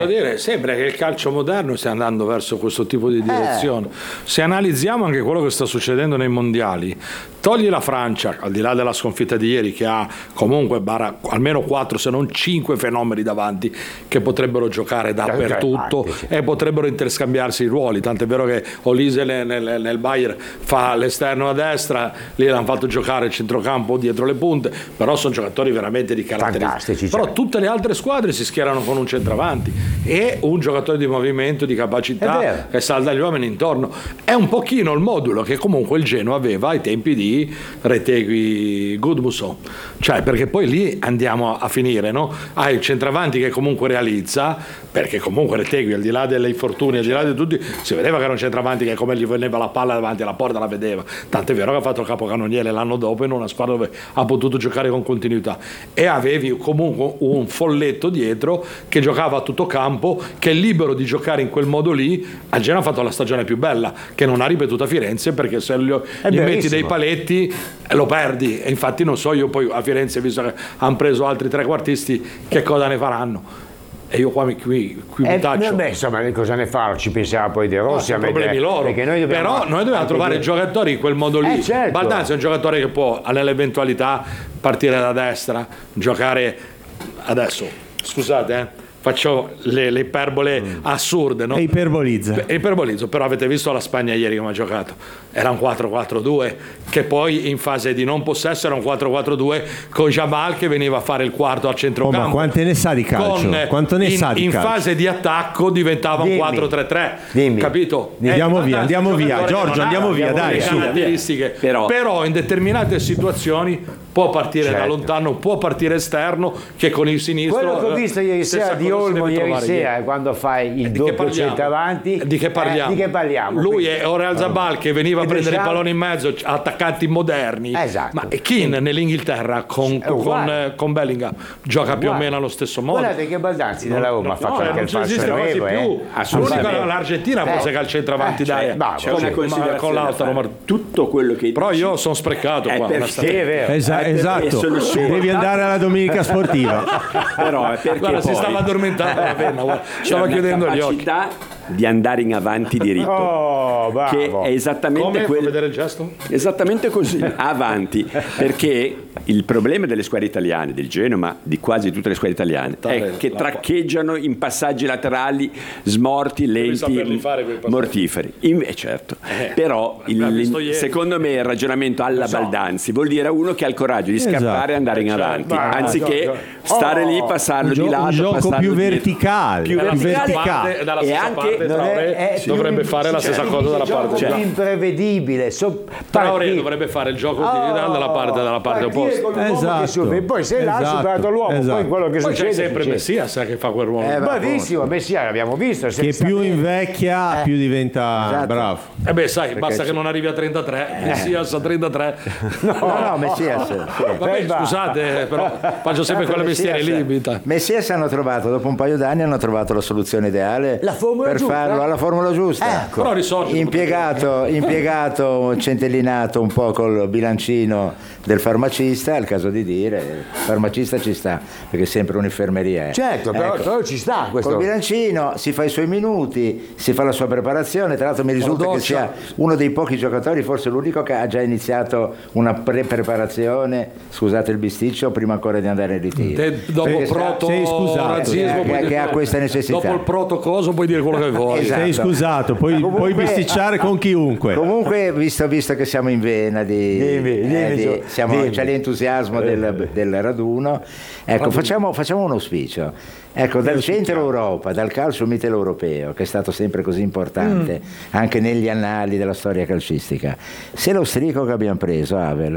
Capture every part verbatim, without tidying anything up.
Dire, sembra che il calcio moderno stia andando verso questo tipo di direzione. Eh. Se analizziamo anche quello che sta succedendo nei mondiali, togli la Francia, al di là della sconfitta di ieri, che ha comunque barra, almeno quattro se non cinque fenomeni davanti che potrebbero giocare dappertutto e potrebbero interscambiarsi i ruoli, tant'è vero che Olise nel, nel, nel Bayern fa l'esterno a destra, lì l'hanno fatto giocare il centrocampo dietro le punte, però sono giocatori veramente di caratteristiche. Però cioè. Tutte le altre squadre si schierano con un centravanti e un giocatore di movimento, di capacità che salda gli uomini intorno. È un pochino il modulo che comunque il Genoa aveva ai tempi di Retegui, Gudmundsson, cioè perché poi lì andiamo a finire, no? Hai il centravanti che comunque realizza, perché comunque Retegui, al di là delle infortuni, al di là di tutti, si vedeva che era un centravanti che come gli veniva la palla davanti alla porta la vedeva, tant'è vero che ha fatto il capocannoniere l'anno dopo in una squadra dove ha potuto giocare con continuità, e avevi comunque un folletto dietro che giocava a tutto campo, che è libero di giocare in quel modo lì. A Genoa ha fatto la stagione più bella, che non ha ripetuto a Firenze, perché se gli, gli metti dei paletti lo perdi, e infatti non so io poi a Firenze, visto che hanno preso altri trequartisti, che cosa ne faranno. E io qua mi, qui, qui eh, mi taccio. Beh, insomma, cosa ne fanno? Ci pensava poi De Rossi, no, a problemi loro. Noi dobbiamo, però noi dobbiamo trovare che... giocatori in quel modo lì. Eh, certo. Baldanzi è un giocatore che può, nell'eventualità, partire da destra, giocare adesso. Scusate, eh. Faccio le, le iperbole mm. assurde, no? E iperbolizza. E iperbolizzo, però avete visto la Spagna ieri come ha giocato? Era un quattro quattro due, che poi in fase di non possesso era un quattro quattro due con Jamal che veniva a fare il quarto al centrocampo. Oh, ma quante ne sa di calcio? Con, Quanto ne in, sa di in calcio? fase di attacco diventava Dimmi. un quattro tre tre, Dimmi. capito? Andiamo eh, via, andiamo via, Giorgio, andiamo via, dai, le su. caratteristiche, però, però in determinate situazioni può partire certo. da lontano, può partire esterno, che con il sinistro. Quello che ho visto ieri sera di Olmo ieri sera è quando fai il doppio centravanti. Di che parliamo? Eh, di che parliamo? Lui è Oreal Zabal che veniva a prendere il pallone in mezzo, attaccanti moderni. Esatto. Ma Keane nell'Inghilterra con, con, con Bellingham gioca più o meno allo stesso modo. Guardate che Baldanzi della Roma no, ha fatto no, anche il falso nuovo, eh. L'unica l'Argentina forse eh. che ha il centravanti eh, d'aria c'è una considerazione, con l'altro, tutto quello che però io sono sprecato è qua. Perché è vero. Esa- è esatto, devi andare alla domenica sportiva. Però è perché guarda, poi si stava addormentando la penna, guarda, stava chiudendo gli occhi. Di andare in avanti diritto, oh, che è esattamente come quello. vedere il gesto? Esattamente così, avanti, perché il problema delle squadre italiane, del Genoa, ma di quasi tutte le squadre italiane, è che traccheggiano in passaggi laterali smorti, lenti, mortiferi. Invece, certo. Eh, però il, secondo me il ragionamento alla so. Baldanzi vuol dire a uno che ha il coraggio di scappare esatto. e andare in avanti, ma, anziché no, no. stare oh, lì, passarlo gio- di lato, un gioco più verticale, più verticale. Dalla e anche Traoré è dovrebbe fare la stessa cosa dalla parte cioè, imprevedibile. So, Traoré dovrebbe fare il gioco oh, di dalla parte dalla parte opposta. Esatto. E poi se l'ha esatto. superato l'uomo, esatto. poi quello che poi succede c'è sempre succede. Messias che fa quel ruolo. Eh, bravissimo, Messias l'abbiamo visto. Che più bene. invecchia, eh. più diventa esatto. bravo. Eh beh, sai, Perché basta c'è. che non arrivi a trentatré. Eh. Messias a trentatré. No, no, no Messias. Sì. Vabbè, scusate, però faccio sempre quelle mestiere lì. Messias hanno trovato, dopo un paio d'anni, hanno trovato la soluzione ideale la formula per giusta. farlo alla formula giusta. Ecco. Però risorge. Impiegato, impiegato, centellinato un po' col bilancino del farmacista, è il caso di dire, il farmacista ci sta, perché sempre un'infermeria è. Certo, però, ecco. però ci sta questo. Col bilancino si fa i suoi minuti, si fa la sua preparazione, tra l'altro mi risulta che sia uno dei pochi giocatori, forse l'unico, che ha già iniziato una pre-preparazione, scusate il bisticcio, prima ancora di andare in ritiro. Te, dopo proto sei scusato, razzismo, che, che ha questa necessità. Dopo il protocoso puoi dire quello che vuoi. Esatto. Sei scusato, puoi, comunque, puoi bisticciare con chiunque. Comunque, visto, visto che siamo in vena di, dimmi, dimmi, eh, di siamo, dimmi. c'è l'entusiasmo del, del raduno, ecco, facciamo, facciamo un auspicio. Ecco, dal centro Europa, dal calcio mitteleuropeo, che è stato sempre così importante, mm. anche negli annali della storia calcistica, se l'austriaco che abbiamo preso, Havel,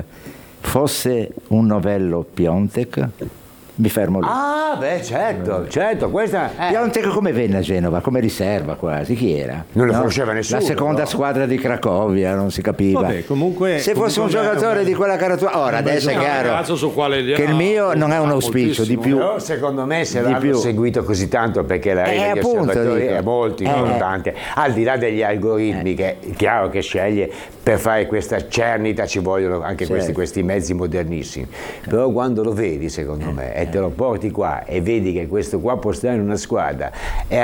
fosse un novello Piontek, mi fermo lì. Ah, beh, certo, certo. Questa eh. Piontek come venne a Genova? Come riserva quasi? Chi era? Non lo no? conosceva nessuno. La seconda no? squadra di Cracovia, non si capiva. Vabbè, comunque, se fosse comunque un giocatore un... di quella caratura, ora adesso è chiaro su quale che il mio non è un auspicio di più. Però secondo me se l'hanno più. seguito così tanto perché la rete eh, degli appunto, osservatori dico. è molto eh. importante, al di là degli algoritmi eh. che è chiaro che sceglie per fare questa cernita ci vogliono anche sì. questi, questi mezzi modernissimi, però quando lo vedi secondo me è e te lo porti qua e vedi che questo qua può stare in una squadra e